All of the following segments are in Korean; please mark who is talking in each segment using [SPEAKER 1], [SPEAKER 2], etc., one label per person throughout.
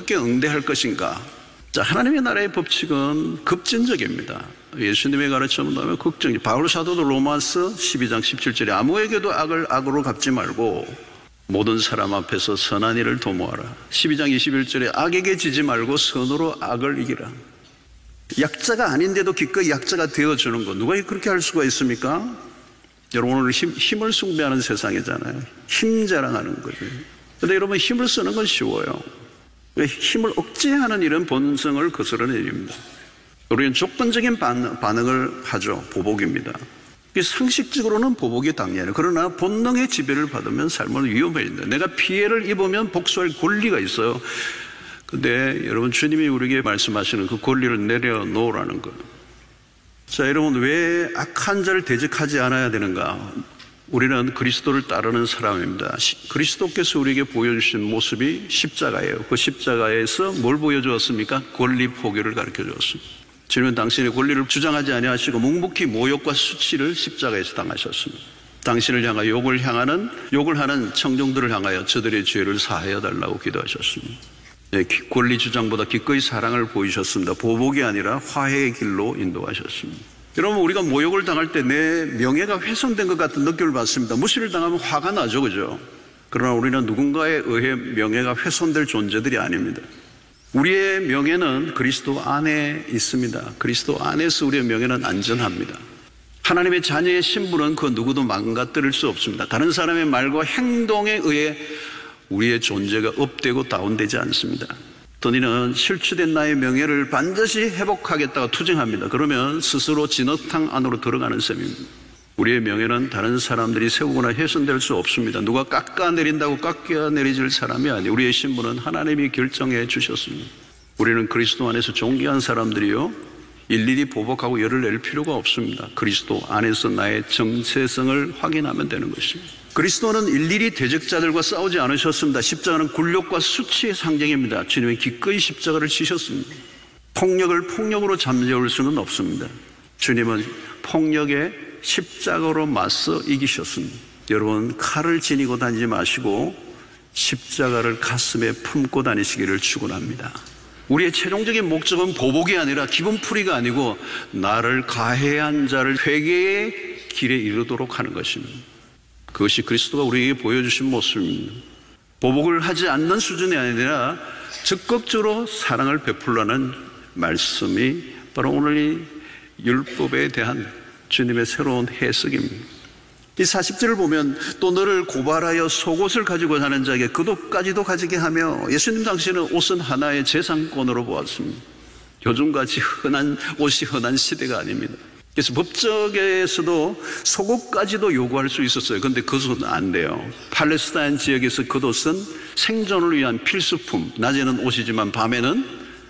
[SPEAKER 1] 어떻게 응대할 것인가? 자, 하나님의 나라의 법칙은 급진적입니다. 예수님의 가르침은 너무 극정적. 바울 사도도 로마서 12장 17절에 아무에게도 악을 악으로 갚지 말고 모든 사람 앞에서 선한 일을 도모하라. 12장 21절에 악에게 지지 말고 선으로 악을 이기라. 약자가 아닌데도 기꺼이 약자가 되어주는 것, 누가 그렇게 할 수가 있습니까? 여러분, 오늘 힘을 숭배하는 세상이잖아요. 힘 자랑하는 거죠. 그런데 여러분, 힘을 쓰는 건 쉬워요. 왜? 힘을 억제하는 일은 본성을 거스르는 일입니다. 우리는 조건적인 반응을 하죠. 보복입니다. 상식적으로는 보복이 당연해요. 그러나 본능의 지배를 받으면 삶은 위험해진다. 내가 피해를 입으면 복수할 권리가 있어요. 근데 여러분, 주님이 우리에게 말씀하시는 그 권리를 내려놓으라는 거예요. 자, 여러분, 왜 악한 자를 대적하지 않아야 되는가? 우리는 그리스도를 따르는 사람입니다. 그리스도께서 우리에게 보여주신 모습이 십자가예요. 그 십자가에서 뭘 보여주었습니까? 권리 포기를 가르쳐 주었습니다. 주님은 당신의 권리를 주장하지 아니하시고 묵묵히 모욕과 수치를 십자가에서 당하셨습니다. 당신을 향하여 욕을 하는 청중들을 향하여 저들의 죄를 사하여 달라고 기도하셨습니다. 네, 권리 주장보다 기꺼이 사랑을 보이셨습니다. 보복이 아니라 화해의 길로 인도하셨습니다. 여러분, 우리가 모욕을 당할 때 내 명예가 훼손된 것 같은 느낌을 받습니다. 무시를 당하면 화가 나죠, 그죠? 그러나 우리는 누군가에 의해 명예가 훼손될 존재들이 아닙니다. 우리의 명예는 그리스도 안에 있습니다. 그리스도 안에서 우리의 명예는 안전합니다. 하나님의 자녀의 신분은 그 누구도 망가뜨릴 수 없습니다. 다른 사람의 말과 행동에 의해 우리의 존재가 업되고 다운되지 않습니다. 어떤 이는 실추된 나의 명예를 반드시 회복하겠다고 투쟁합니다. 그러면 스스로 진흙탕 안으로 들어가는 셈입니다. 우리의 명예는 다른 사람들이 세우거나 훼손될 수 없습니다. 누가 깎아내린다고 깎아내리질 사람이 아니에요. 우리의 신분은 하나님이 결정해 주셨습니다. 우리는 그리스도 안에서 존귀한 사람들이요, 일일이 보복하고 열을 낼 필요가 없습니다. 그리스도 안에서 나의 정체성을 확인하면 되는 것입니다. 그리스도는 일일이 대적자들과 싸우지 않으셨습니다. 십자가는 굴욕과 수치의 상징입니다. 주님이 기꺼이 십자가를 지셨습니다. 폭력을 폭력으로 잠재울 수는 없습니다. 주님은 폭력에 십자가로 맞서 이기셨습니다. 여러분, 칼을 지니고 다니지 마시고 십자가를 가슴에 품고 다니시기를 축원합니다. 우리의 최종적인 목적은 보복이 아니라 기분풀이가 아니고 나를 가해한 자를 회개의 길에 이르도록 하는 것입니다. 그것이 그리스도가 우리에게 보여주신 모습입니다. 보복을 하지 않는 수준이 아니라 적극적으로 사랑을 베풀라는 말씀이 바로 오늘 이 율법에 대한 주님의 새로운 해석입니다. 이 40절을 보면 또 너를 고발하여 속옷을 가지고 사는 자에게 겉옷까지도 가지게 하며, 예수님 당시에는 옷은 하나의 재산권으로 보았습니다. 요즘같이 옷이 흔한 시대가 아닙니다. 그래서 법적에서도 속옷까지도 요구할 수 있었어요. 그런데 그것은 안 돼요. 팔레스타인 지역에서 겉옷은 생존을 위한 필수품, 낮에는 옷이지만 밤에는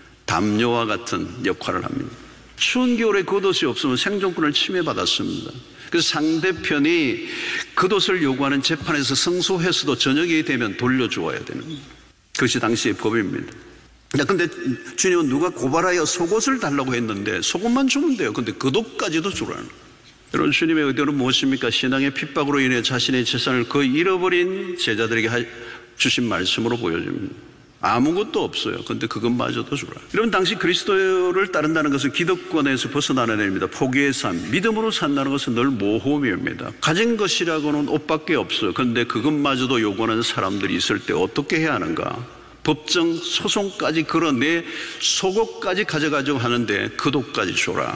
[SPEAKER 1] 담요와 같은 역할을 합니다. 추운 겨울에 겉옷이 없으면 생존권을 침해받았습니다. 그래서 상대편이 겉옷을 요구하는 재판에서 승소해서도 저녁이 되면 돌려주어야 되는 겁니다. 그것이 당시의 법입니다. 근데 주님은 누가 고발하여 속옷을 달라고 했는데 속옷만 주면 돼요. 근데 겉옷까지도 주라는 거예요. 여러분, 주님의 의도는 무엇입니까? 신앙의 핍박으로 인해 자신의 재산을 거의 잃어버린 제자들에게 주신 말씀으로 보여집니다. 아무것도 없어요. 그런데 그것마저도 주라. 여러분, 당시 그리스도를 따른다는 것은 기득권에서 벗어나는 일입니다. 포기의 삶, 믿음으로 산다는 것은 늘 모험입니다. 가진 것이라고는 옷밖에 없어요. 그런데 그것마저도 요구하는 사람들이 있을 때 어떻게 해야 하는가? 법정 소송까지 걸어내 속옷까지 가져가자고 하는데 겉옷까지 줘라.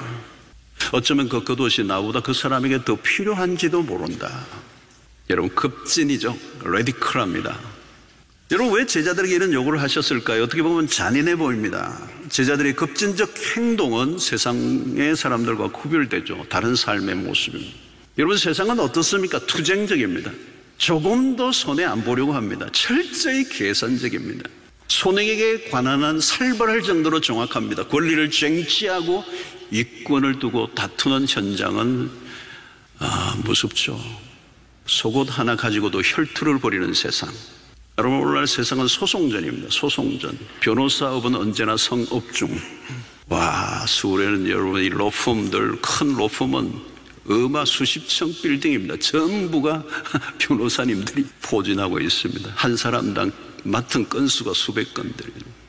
[SPEAKER 1] 어쩌면 그 겉옷이 나보다 그 사람에게 더 필요한지도 모른다. 여러분, 급진이죠. 레디컬합니다. 여러분, 왜 제자들에게 이런 요구를 하셨을까요? 어떻게 보면 잔인해 보입니다. 제자들의 급진적 행동은 세상의 사람들과 구별되죠. 다른 삶의 모습입니다. 여러분, 세상은 어떻습니까? 투쟁적입니다. 조금 더 손해 안 보려고 합니다. 철저히 계산적입니다. 손해에 관한 살벌할 정도로 정확합니다. 권리를 쟁취하고 이권을 두고 다투는 현장은 무섭죠. 속옷 하나 가지고도 혈투를 벌이는 세상. 여러분, 오늘날 세상은 소송전입니다. 소송전. 변호사업은 언제나 성업중. 서울에는 여러분, 이 로펌들, 큰 로펌은 수십 층 빌딩입니다. 전부가 변호사님들이 포진하고 있습니다. 한 사람당 맡은 건수가 수백 건들입니다.